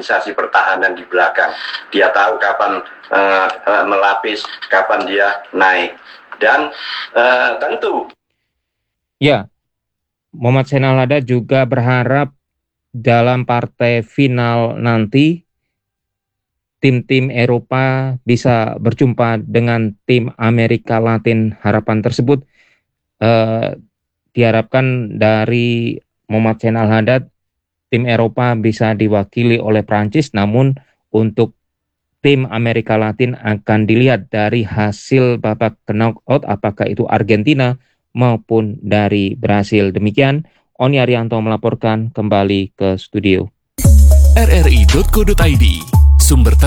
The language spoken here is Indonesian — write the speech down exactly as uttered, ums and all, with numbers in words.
organisasi pertahanan di belakang. Dia tahu kapan uh, uh, melapis, kapan dia naik. Dan uh, tentu Ya, Muhammad Zainal Hadad juga berharap dalam partai final nanti tim-tim Eropa bisa berjumpa dengan tim Amerika Latin. Harapan tersebut eh, diharapkan dari Muhammad Zainal Hadad, tim Eropa bisa diwakili oleh Prancis, namun untuk tim Amerika Latin akan dilihat dari hasil babak knockout apakah itu Argentina maupun dari Brasil. Demikian, Oni Arianto melaporkan kembali ke studio. r r i titik co titik i d, sumber